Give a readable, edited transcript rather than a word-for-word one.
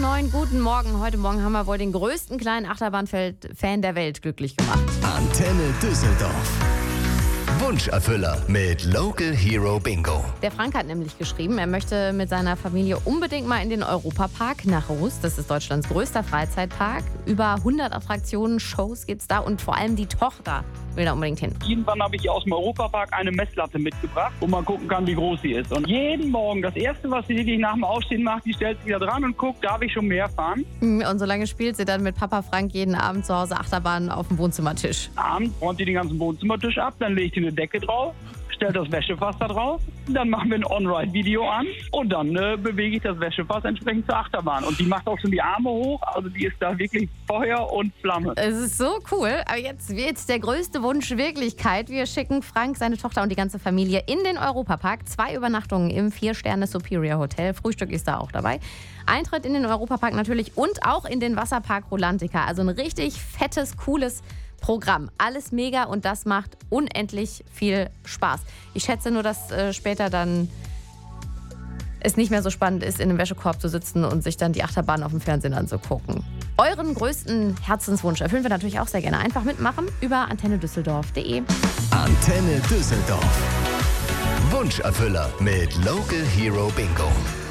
9, guten Morgen. Heute Morgen haben wir wohl den größten kleinen Achterbahnfan der Welt glücklich gemacht. Antenne Düsseldorf. Wunscherfüller mit Local Hero Bingo. Der Frank hat nämlich geschrieben, er möchte mit seiner Familie unbedingt mal in den Europapark nach Rust. Das ist Deutschlands größter Freizeitpark. Über 100 Attraktionen, Shows gibt's da und vor allem die Tochter will da unbedingt hin. Irgendwann habe ich aus dem Europapark eine Messlatte mitgebracht, wo man gucken kann, wie groß sie ist. Und jeden Morgen, das Erste, was sie wirklich nach dem Aufstehen macht, die stellt sich wieder dran und guckt, darf ich schon mehr fahren? Und solange spielt sie dann mit Papa Frank jeden Abend zu Hause Achterbahn auf dem Wohnzimmertisch. Abends räumt sie den ganzen Wohnzimmertisch ab, dann legt sie eine Decke drauf, stellt das Wäschefass da drauf, dann machen wir ein On-Ride-Video an und dann bewege ich das Wäschefass entsprechend zur Achterbahn. Und die macht auch schon die Arme hoch, also die ist da wirklich Feuer und Flamme. Es ist so cool, aber jetzt wird der größte Wunsch Wirklichkeit. Wir schicken Frank, seine Tochter und die ganze Familie in den Europapark. 2 Übernachtungen im 4-Sterne Superior Hotel. Frühstück ist da auch dabei. Eintritt in den Europapark natürlich und auch in den Wasserpark Rolantica. Also ein richtig fettes, cooles Programm. Alles mega und das macht unendlich viel Spaß. Ich schätze nur, dass später dann es nicht mehr so spannend ist, in einem Wäschekorb zu sitzen und sich dann die Achterbahn auf dem Fernsehen anzugucken. Euren größten Herzenswunsch erfüllen wir natürlich auch sehr gerne. Einfach mitmachen über antennedüsseldorf.de. Antenne Düsseldorf. Wunscherfüller mit Local Hero Bingo.